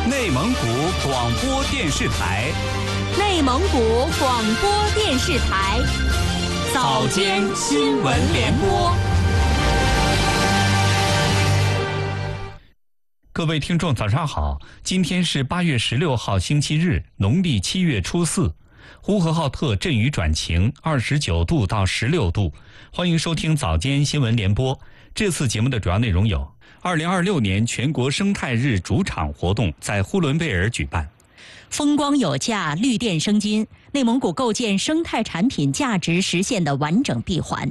内蒙古广播电视台， 内蒙古广播电视台， 早间新闻联播。各位听众，早上好！今天是8月16号，星期日，农历7月初4。呼和浩特阵雨转晴，29度到16度。欢迎收听早间新闻联播。这次节目的主要内容有：2026年全国生态日主场活动在呼伦贝尔举办； 风光有价，绿电生金，内蒙古构建生态产品价值实现的完整闭环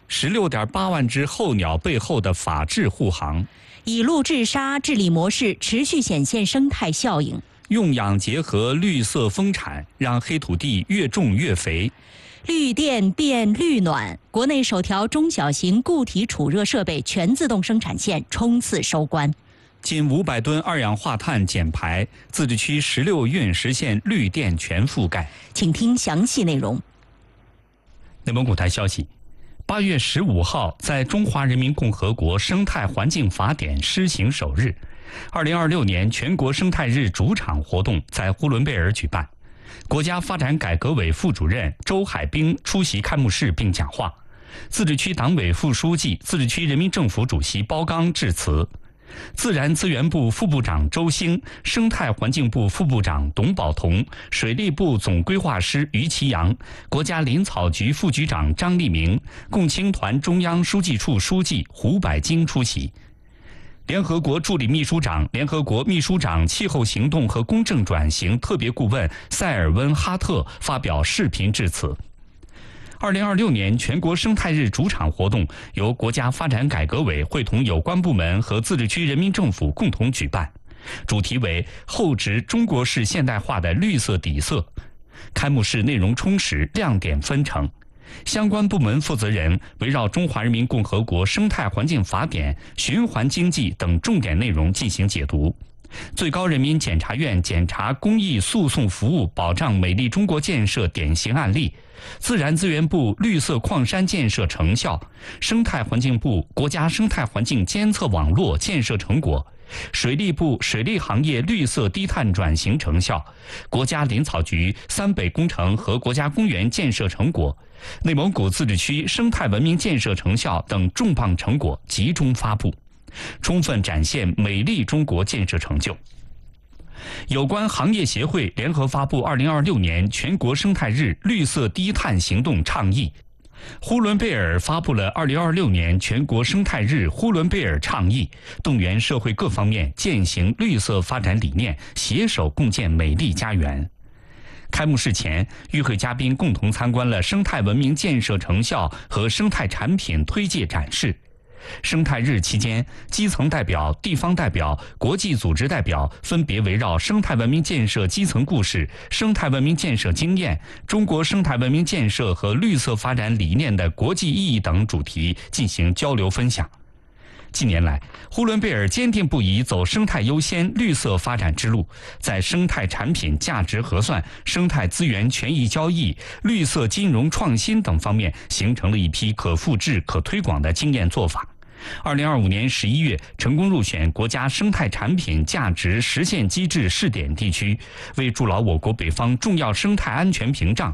；16.8万只候鸟背后的法治护航； 以鹿治沙治理模式持续显现生态效应； 用养结合绿色丰产，让黑土地越种越肥； 绿电变绿暖，国内首条中小型固体储热设备全自动生产线冲刺收官； 近500吨二氧化碳减排，自治区16运实现绿电全覆盖。 请听详细内容。 内蒙古台消息，8月15号，在中华人民共和国生态环境法典施行首日，2026年全国生态日主场活动在呼伦贝尔举办。国家发展改革委副主任周海兵出席开幕式并讲话，自治区党委副书记、自治区人民政府主席包刚致辞。自然资源部副部长周兴、生态环境部副部长董宝同、水利部总规划师于其阳、国家林草局副局长张立明、共青团中央书记处书记胡百京出席。联合国助理秘书长、联合国秘书长气候行动和公正转型特别顾问塞尔温哈特发表视频致辞。2026年全国生态日主场活动由国家发展改革委会同有关部门和自治区人民政府共同举办，主题为厚植中国式现代化的绿色底色。开幕式内容充实，亮点纷呈。相关部门负责人围绕《中华人民共和国生态环境法典》、循环经济等重点内容进行解读。最高人民检察院检查公益诉讼服务保障美丽中国建设典型案例，自然资源部绿色矿山建设成效，生态环境部国家生态环境监测网络建设成果，水利部水利行业绿色低碳转型成效，国家林草局三北工程和国家公园建设成果，内蒙古自治区生态文明建设成效等重磅成果集中发布，充分展现美丽中国建设成就。有关行业协会联合发布2026年全国生态日绿色低碳行动倡议。呼伦贝尔发布了2026年全国生态日呼伦贝尔倡议，动员社会各方面践行绿色发展理念，携手共建美丽家园。开幕式前，与会嘉宾共同参观了生态文明建设成效和生态产品推介展示。生态日期间，基层代表、地方代表、国际组织代表分别围绕生态文明建设基层故事、生态文明建设经验、中国生态文明建设和绿色发展理念的国际意义等主题进行交流分享。近年来，呼伦贝尔坚定不移走生态优先、绿色发展之路，在生态产品价值核算、生态资源权益交易、绿色金融创新等方面形成了一批可复制、可推广的经验做法。2025年11月，成功入选国家生态产品价值实现机制试点地区，为筑牢我国北方重要生态安全屏障，